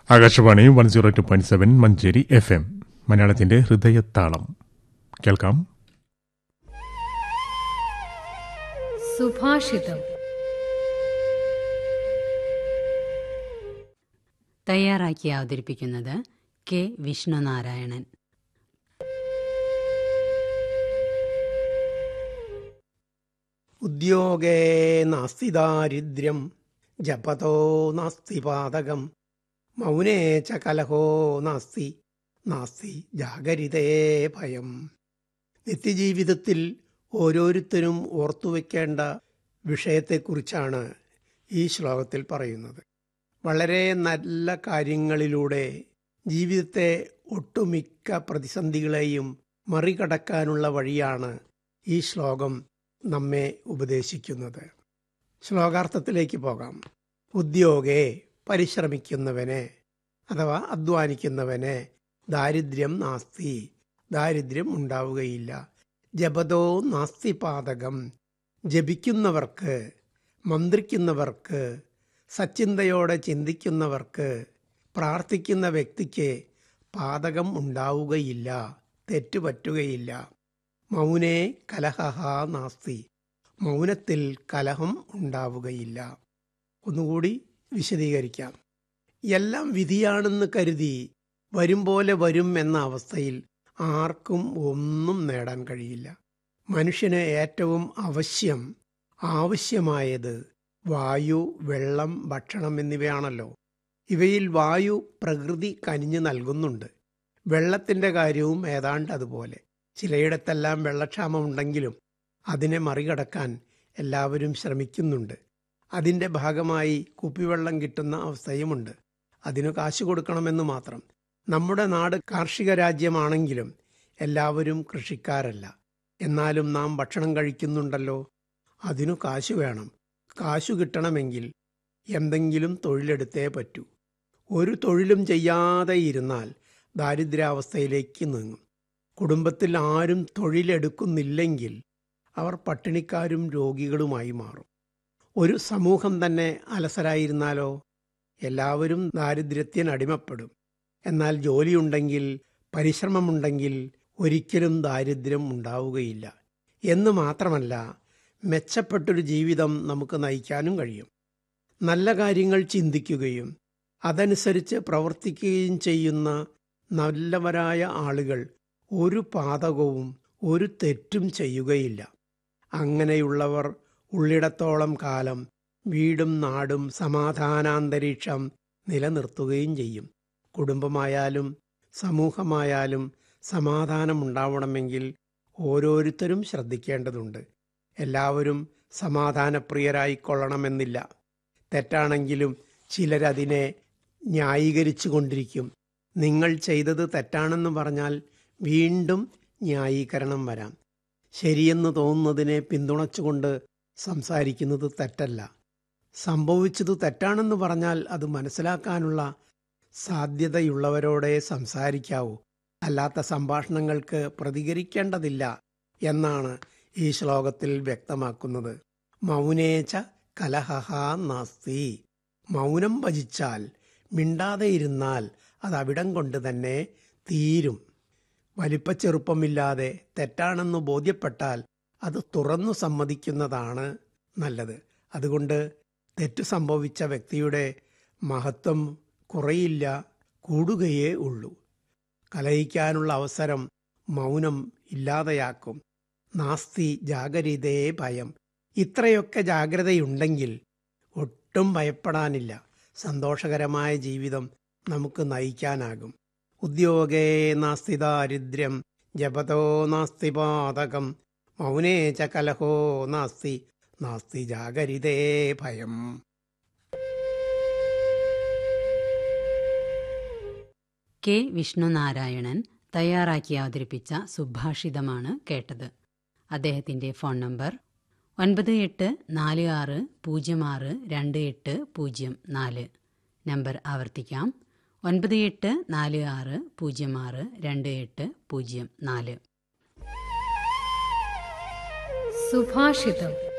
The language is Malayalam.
ആകാശവാണി 102.7 മഞ്ചേരി FM മലയാളത്തിന്റെ ഹൃദയത്താളം കേൾക്കാം. സുഭാഷിതം. തയ്യാറാക്കി അവതരിപ്പിക്കുന്നത് കെ വിഷ്ണുനാരായണൻ. ഉദ്യോഗേ നാസ്തി ദാരിദ്ര്യം ജപതോ നാസ്തി പാതകം മൗനേ ച കലഹോ നാസ്തി നാസ്തി ജാഗരിതേ ഭയം. നിത്യജീവിതത്തിൽ ഓരോരുത്തരും ഓർത്തുവെക്കേണ്ട വിഷയത്തെക്കുറിച്ചാണ് ഈ ശ്ലോകത്തിൽ പറയുന്നത്. വളരെ നല്ല കാര്യങ്ങളിലൂടെ ജീവിതത്തെ ഒട്ടുമിക്ക പ്രതിസന്ധികളെയും മറികടക്കാനുള്ള വഴിയാണ് ഈ ശ്ലോകം നമ്മെ ഉപദേശിക്കുന്നത്. ശ്ലോകാർത്ഥത്തിലേക്ക് പോകാം. ഉദ്യോഗേ പരിശ്രമിക്കുന്നവനെ അഥവാ അധ്വാനിക്കുന്നവനെ ദാരിദ്ര്യം നാസ്തി ദാരിദ്ര്യം ഉണ്ടാവുകയില്ല. ജപതോ നാസ്തി പാതകം ജപിക്കുന്നവർക്ക്, മന്ത്രിക്കുന്നവർക്ക്, സച്ചിന്തയോടെ ചിന്തിക്കുന്നവർക്ക്, പ്രാർത്ഥിക്കുന്ന വ്യക്തിക്ക് പാതകം ഉണ്ടാവുകയില്ല, തെറ്റുപറ്റുകയില്ല. മൗനേ കലഹ നാസ്തി മൗനത്തിൽ കലഹം ഉണ്ടാവുകയില്ല. ഒന്നുകൂടി വിശദീകരിക്കാം. എല്ലാം വിധിയാണെന്ന് കരുതി വരും പോലെ വരും എന്ന അവസ്ഥയിൽ ആർക്കും ഒന്നും നേടാൻ കഴിയില്ല. മനുഷ്യന് ഏറ്റവും ആവശ്യമായത് വായു, വെള്ളം, ഭക്ഷണം എന്നിവയാണല്ലോ. ഇവയിൽ വായു പ്രകൃതി കനിഞ്ഞു നൽകുന്നുണ്ട്. വെള്ളത്തിൻ്റെ കാര്യവും ഏതാണ്ട് അതുപോലെ. ചിലയിടത്തെല്ലാം വെള്ളക്ഷാമമുണ്ടെങ്കിലും അതിനെ മറികടക്കാൻ എല്ലാവരും ശ്രമിക്കുന്നുണ്ട്. അതിൻ്റെ ഭാഗമായി കുപ്പിവെള്ളം കിട്ടുന്ന അവസ്ഥയുമുണ്ട്. അതിനു കാശ് കൊടുക്കണമെന്ന് മാത്രം. നമ്മുടെ നാട് കാർഷിക രാജ്യമാണെങ്കിലും എല്ലാവരും കൃഷിക്കാരല്ല. എന്നാലും നാം ഭക്ഷണം കഴിക്കുന്നുണ്ടല്ലോ. അതിനു കാശ് വേണം. കാശു കിട്ടണമെങ്കിൽ എന്തെങ്കിലും തൊഴിലെടുത്തേ പറ്റൂ. ഒരു തൊഴിലും ചെയ്യാതെ ഇരുന്നാൽ ദാരിദ്ര്യാവസ്ഥയിലേക്ക് നീങ്ങും. കുടുംബത്തിൽ ആരും തൊഴിലെടുക്കുന്നില്ലെങ്കിൽ അവർ പട്ടിണിക്കാരും രോഗികളുമായി മാറും. ഒരു സമൂഹം തന്നെ അലസരായിരുന്നാലോ? എല്ലാവരും ദാരിദ്ര്യത്തിന് അടിമപ്പെടും. എന്നാൽ ജോലിയുണ്ടെങ്കിൽ, പരിശ്രമമുണ്ടെങ്കിൽ ഒരിക്കലും ദാരിദ്ര്യം ഉണ്ടാവുകയില്ല. എന്ന് മാത്രമല്ല, മെച്ചപ്പെട്ടൊരു ജീവിതം നമുക്ക് നയിക്കാനും കഴിയും. നല്ല കാര്യങ്ങൾ ചിന്തിക്കുകയും അതനുസരിച്ച് പ്രവർത്തിക്കുകയും ചെയ്യുന്ന നല്ലവരായ ആളുകൾ ഒരു പാതകവും ഒരു തെറ്റും ചെയ്യുകയില്ല. അങ്ങനെയുള്ളവർ ഉള്ളിടത്തോളം കാലം വീടും നാടും സമാധാനാന്തരീക്ഷം നിലനിർത്തുകയും ചെയ്യും. കുടുംബമായാലും സമൂഹമായാലും സമാധാനമുണ്ടാവണമെങ്കിൽ ഓരോരുത്തരും ശ്രദ്ധിക്കേണ്ടതുണ്ട്. എല്ലാവരും സമാധാനപ്രിയരായിക്കൊള്ളണമെന്നില്ല. തെറ്റാണെങ്കിലും ചിലരതിനെ ന്യായീകരിച്ചു കൊണ്ടിരിക്കും. നിങ്ങൾ ചെയ്തത് തെറ്റാണെന്ന് പറഞ്ഞാൽ വീണ്ടും ന്യായീകരണം വരാം. ശരിയെന്ന് തോന്നുന്നതിനെ പിന്തുണച്ചുകൊണ്ട് സംസാരിക്കുന്നത് തെറ്റല്ല. സംഭവിച്ചത് തെറ്റാണെന്ന് പറഞ്ഞാൽ അത് മനസ്സിലാക്കാനുള്ള സാധ്യതയുള്ളവരോടെ സംസാരിക്കാവൂ. അല്ലാത്ത സംഭാഷണങ്ങൾക്ക് പ്രതികരിക്കേണ്ടതില്ല എന്നാണ് ഈ ശ്ലോകത്തിൽ വ്യക്തമാക്കുന്നത്. മൗനേച്ച കലഹ നാസ്തി മൗനം ഭജിച്ചാൽ, മിണ്ടാതെ ഇരുന്നാൽ അതവിടം കൊണ്ട് തന്നെ തീരും. വലിപ്പച്ചെറുപ്പമില്ലാതെ തെറ്റാണെന്ന് ബോധ്യപ്പെട്ടാൽ അത് തുറന്നു സമ്മതിക്കുന്നതാണ് നല്ലത്. അതുകൊണ്ട് തെറ്റ് സംഭവിച്ച വ്യക്തിയുടെ മഹത്വം കുറയില്ല, കൂടുകയേ ഉള്ളൂ. കലഹിക്കാനുള്ള അവസരം മൗനം ഇല്ലാതെയാക്കും. നാസ്തി ജാഗരിതേ ഭയം. ഇത്രയൊക്കെ ജാഗ്രതയുണ്ടെങ്കിൽ ഒട്ടും ഭയപ്പെടാനില്ല. സന്തോഷകരമായ ജീവിതം നമുക്ക് നയിക്കാനാകും. ഉദ്യോഗേ നാസ്തി ദാരിദ്ര്യം ജപതോ നാസ്തി പാതകം മൗനേ ച കലഹോ നാസ്തി നാസ്തി ജാഗരിതേ ഭയം. കെ വിഷ്ണുനാരായണൻ തയ്യാറാക്കി അവതരിപ്പിച്ച സുഭാഷിതമാണ് കേട്ടത്. അദ്ദേഹത്തിൻ്റെ ഫോൺ നമ്പർ 9846062804. നമ്പർ ആവർത്തിക്കാം, 9846062804. സുഭാഷിതം.